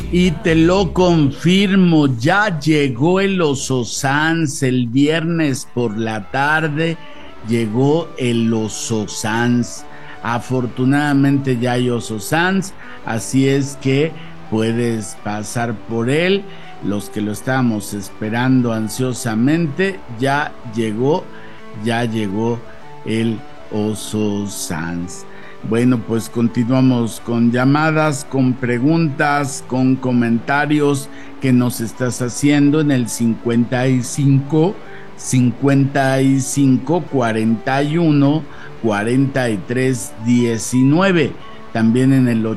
Y te lo confirmo, ya llegó el Oso Sans el viernes por la tarde, llegó el Oso Sans. Afortunadamente ya hay Oso Sans, así es que puedes pasar por él. Los que lo estábamos esperando ansiosamente, ya llegó el Oso Sans. Bueno, pues continuamos con llamadas, con preguntas, con comentarios que nos estás haciendo en el 55 41 43 19, también en el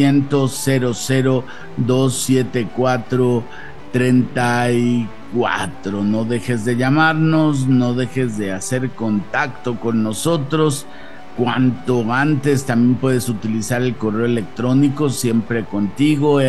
800 274 No dejes de llamarnos, no dejes de hacer contacto con nosotros. Cuanto antes. También puedes utilizar el correo electrónico siempre contigo,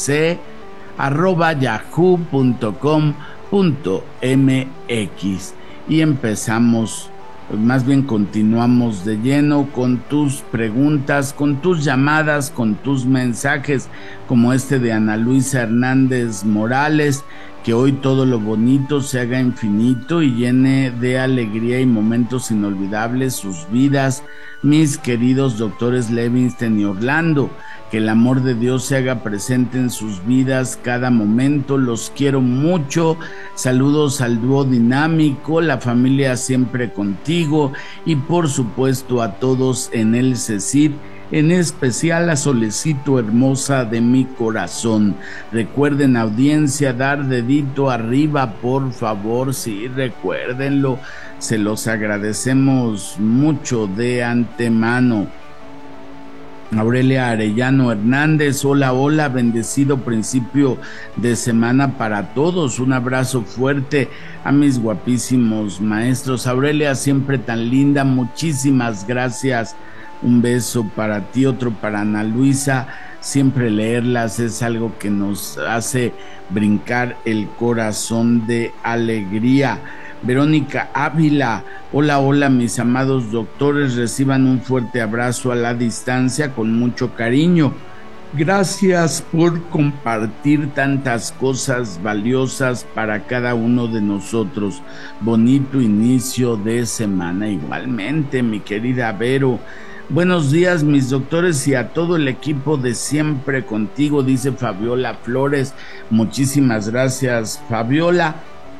rc@yahoo.com.mx. Y empezamos, más bien continuamos de lleno con tus preguntas, con tus llamadas, con tus mensajes, como este de Ana Luisa Hernández Morales. Que hoy todo lo bonito se haga infinito y llene de alegría y momentos inolvidables sus vidas, mis queridos doctores Levinstein y Orlando. Que el amor de Dios se haga presente en sus vidas cada momento. Los quiero mucho. Saludos al dúo dinámico, la familia siempre contigo y por supuesto a todos en el CECID. En especial a Solecito hermosa de mi corazón. Recuerden, audiencia, dar dedito arriba, por favor, sí, recuérdenlo, se los agradecemos mucho de antemano. Aurelia Arellano Hernández, hola, hola, bendecido principio de semana para todos, un abrazo fuerte a mis guapísimos maestros. Aurelia, siempre tan linda, muchísimas gracias. Un beso para ti, otro para Ana Luisa. Siempre leerlas es algo que nos hace brincar el corazón de alegría. Verónica Ávila, hola, hola mis amados doctores, reciban un fuerte abrazo a la distancia con mucho cariño. Gracias por compartir tantas cosas valiosas para cada uno de nosotros. Bonito inicio de semana. Igualmente, mi querida Vero. Buenos días mis doctores y a todo el equipo de Siempre Contigo, dice Fabiola Flores. Muchísimas gracias, Fabiola.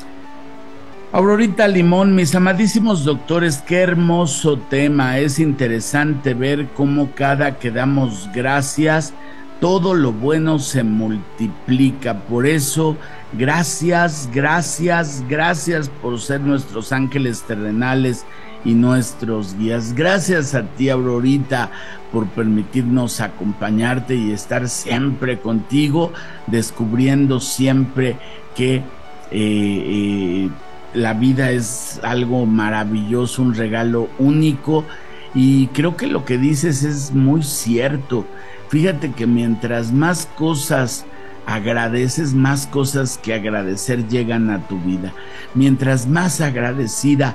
Aurorita Limón, mis amadísimos doctores, qué hermoso tema. Es interesante ver cómo cada que damos gracias, todo lo bueno se multiplica. Por eso, gracias, gracias, gracias por ser nuestros ángeles terrenales y nuestros guías. Gracias a ti, Aurorita, por permitirnos acompañarte y estar siempre contigo, descubriendo siempre que la vida es algo maravilloso, un regalo único, y creo que lo que dices es muy cierto. Fíjate que mientras más cosas agradeces, más cosas que agradecer llegan a tu vida. Mientras más agradecido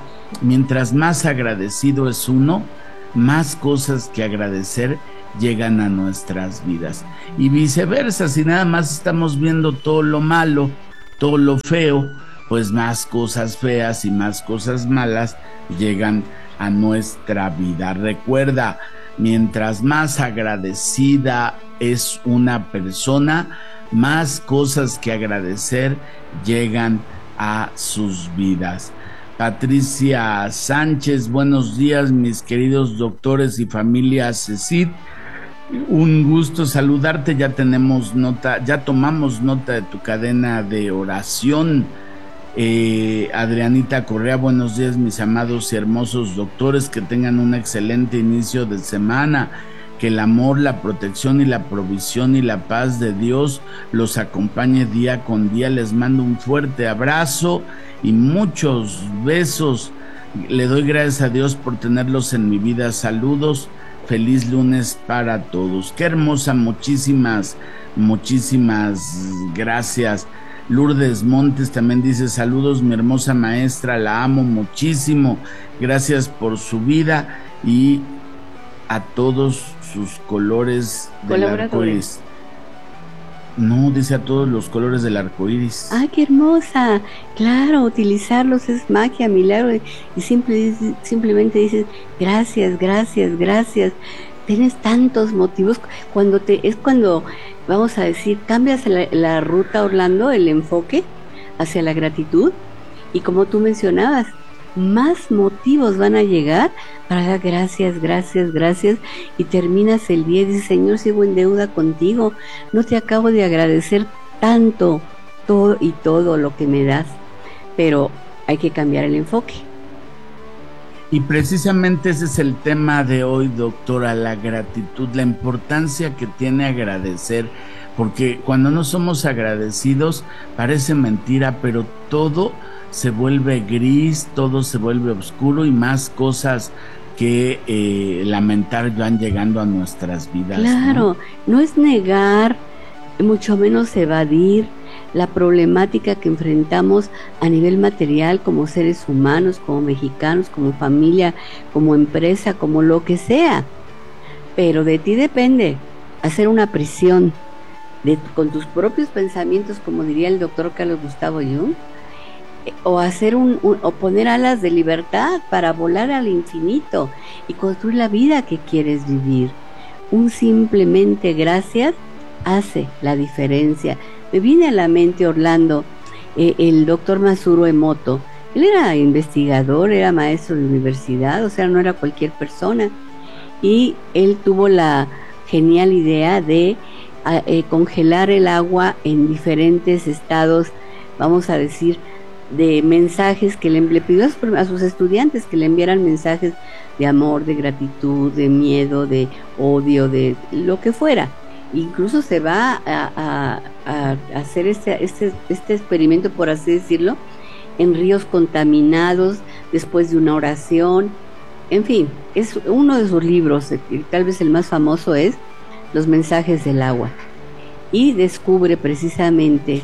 es uno, más cosas que agradecer llegan a nuestras vidas. Y viceversa, si nada más estamos viendo todo lo malo, todo lo feo, pues más cosas feas y más cosas malas llegan a nuestra vida. Recuerda, mientras más agradecida es una persona, más cosas que agradecer llegan a sus vidas. Patricia Sánchez, buenos días mis queridos doctores y familia CECID. Un gusto saludarte, ya tomamos nota de tu cadena de oración. Adrianita Correa, buenos días mis amados y hermosos doctores, que tengan un excelente inicio de semana. Que el amor, la protección y la provisión y la paz de Dios los acompañe día con día. Les mando un fuerte abrazo y muchos besos. Le doy gracias a Dios por tenerlos en mi vida. Saludos. Feliz lunes para todos. Qué hermosa, muchísimas gracias. Lourdes Montes también dice: saludos mi hermosa maestra, la amo muchísimo. Gracias por su vida y a todos sus colores del arco iris. No, dice a todos los colores del arco iris. ¡Ay, qué hermosa! Claro, utilizarlos es magia, milagro, y simplemente dices, gracias, gracias, gracias. Tienes tantos motivos. Es cuando, vamos a decir, cambias la ruta, Orlando, el enfoque hacia la gratitud, y como tú mencionabas, más motivos van a llegar para dar gracias, gracias, gracias, y terminas el día y dices, Señor, sigo en deuda contigo, no te acabo de agradecer tanto, todo y todo lo que me das, pero hay que cambiar el enfoque. Y precisamente ese es el tema de hoy, doctora, la gratitud, la importancia que tiene agradecer, porque cuando no somos agradecidos parece mentira, pero todo se vuelve gris, todo se vuelve oscuro y más cosas que lamentar van llegando a nuestras vidas. Claro, no es negar, mucho menos evadir la problemática que enfrentamos a nivel material como seres humanos, como mexicanos, como familia, como empresa, como lo que sea. Pero de ti depende hacer una prisión con tus propios pensamientos, como diría el doctor Carlos Gustavo Jung, o hacer o poner alas de libertad para volar al infinito y construir la vida que quieres vivir. Un simplemente gracias hace la diferencia. Me viene a la mente, Orlando, el doctor Masaru Emoto. Él era investigador, era maestro de universidad, o sea, no era cualquier persona, y él tuvo la genial idea de congelar el agua en diferentes estados, vamos a decir, de mensajes que le pidió a sus estudiantes que le enviaran mensajes de amor, de gratitud, de miedo, de odio, de lo que fuera. Incluso se va a hacer este experimento, por así decirlo, en ríos contaminados, después de una oración. En fin, es uno de sus libros, tal vez el más famoso es Los mensajes del agua. Y descubre precisamente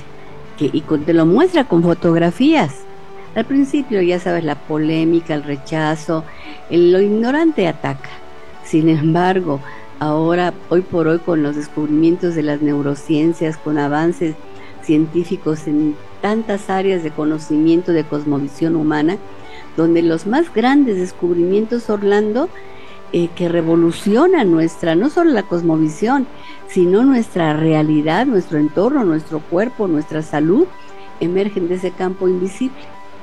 te lo muestra con fotografías. Al principio, ya sabes, la polémica, el rechazo, lo ignorante ataca. Sin embargo, ahora, hoy por hoy, con los descubrimientos de las neurociencias, con avances científicos en tantas áreas de conocimiento de cosmovisión humana, donde los más grandes descubrimientos, Orlando, que revolucionan no solo la cosmovisión, sino nuestra realidad, nuestro entorno, nuestro cuerpo, nuestra salud, emergen de ese campo invisible,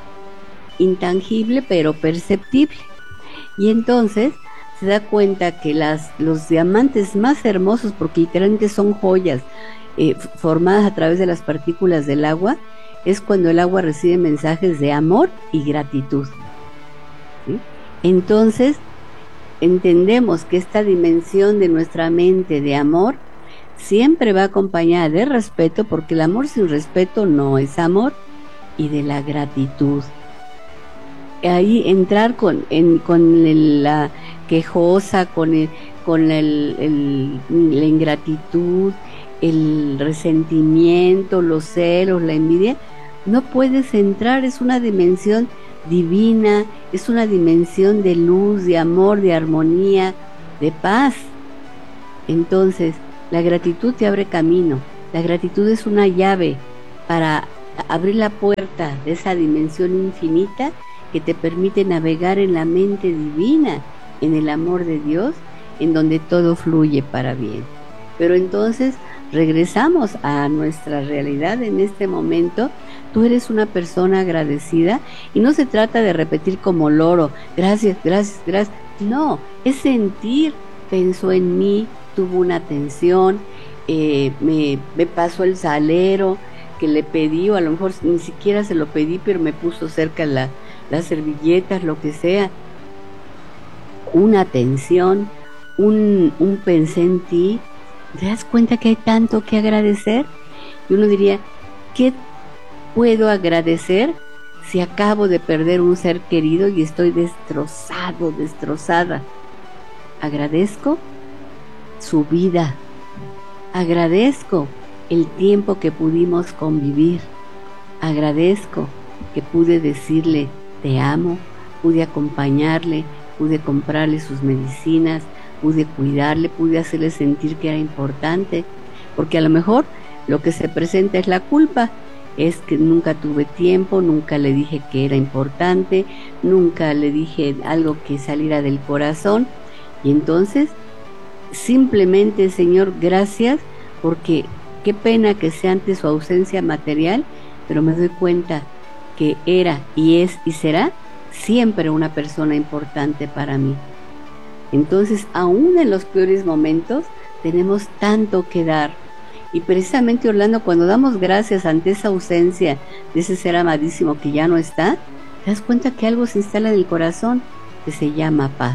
intangible pero perceptible. Y entonces se da cuenta que los diamantes más hermosos, porque literalmente son joyas formadas a través de las partículas del agua, es cuando el agua recibe mensajes de amor y gratitud. ¿Sí? Entonces, entendemos que esta dimensión de nuestra mente de amor siempre va acompañada de respeto, porque el amor sin respeto no es amor, y de la gratitud. Ahí entrar con la quejosa, con la ingratitud, el resentimiento, los celos, la envidia, no puedes entrar. Es una dimensión divina, es una dimensión de luz, de amor, de armonía, de paz. Entonces, la gratitud te abre camino. La gratitud es una llave para abrir la puerta de esa dimensión infinita que te permite navegar en la mente divina, en el amor de Dios, en donde todo fluye para bien. Pero entonces regresamos a nuestra realidad en este momento. Tú eres una persona agradecida, y no se trata de repetir como loro, gracias, gracias, gracias. No, es sentir, pensó en mí, tuvo una atención, me pasó el salero que le pedí, o a lo mejor ni siquiera se lo pedí, pero me puso cerca las servilletas, lo que sea. Una atención, un pensé en ti. ¿Te das cuenta que hay tanto que agradecer? Y uno diría, ¿qué puedo agradecer si acabo de perder un ser querido y estoy destrozado, destrozada? Agradezco su vida, agradezco el tiempo que pudimos convivir, agradezco que pude decirle te amo, pude acompañarle, pude comprarle sus medicinas, pude cuidarle, pude hacerle sentir que era importante, porque a lo mejor lo que se presenta es la culpa. Es que nunca tuve tiempo, nunca le dije que era importante, nunca le dije algo que saliera del corazón. Y entonces, simplemente, Señor, gracias, porque qué pena que sea ante su ausencia material, pero me doy cuenta que era y es y será siempre una persona importante para mí. Entonces, aún en los peores momentos, tenemos tanto que dar. Y precisamente, Orlando, cuando damos gracias ante esa ausencia de ese ser amadísimo que ya no está, te das cuenta que algo se instala en el corazón que se llama paz.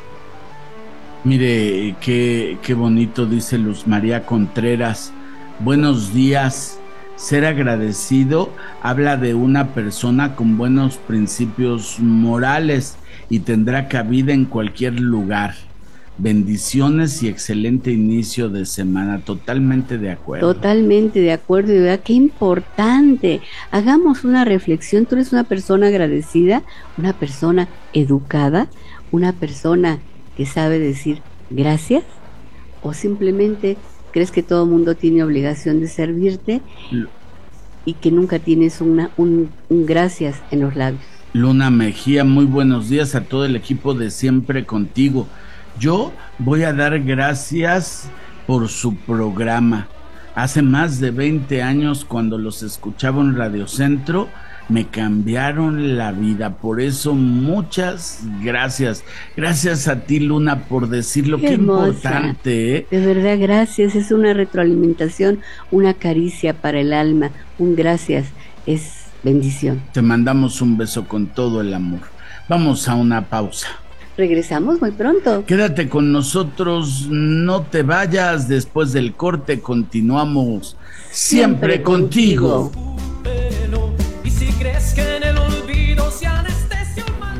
Mire, qué bonito, dice Luz María Contreras. Buenos días. Ser agradecido habla de una persona con buenos principios morales y tendrá cabida en cualquier lugar. Bendiciones y excelente inicio de semana. Totalmente de acuerdo. Totalmente de acuerdo, y verdad, qué importante. Hagamos una reflexión. Tú eres una persona agradecida, una persona educada, una persona que sabe decir gracias, o simplemente crees que todo el mundo tiene obligación de servirte y que nunca tienes un gracias en los labios. Luna Mejía, muy buenos días a todo el equipo de Siempre Contigo. Yo voy a dar gracias por su programa. Hace más de 20 años, cuando los escuchaba en Radio Centro, me cambiaron la vida. Por eso, muchas gracias. Gracias a ti, Luna, por decirlo. Qué importante, ¿eh? De verdad, gracias. Es una retroalimentación, una caricia para el alma. Un gracias es bendición. Te mandamos un beso con todo el amor. Vamos a una pausa. Regresamos muy pronto. Quédate con nosotros, no te vayas. Después del corte continuamos Siempre contigo. Y si crees que en el olvido se anestesia humana.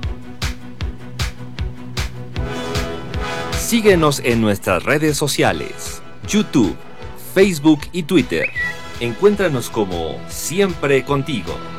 Síguenos en nuestras redes sociales, YouTube, Facebook y Twitter. Encuéntranos como Siempre Contigo.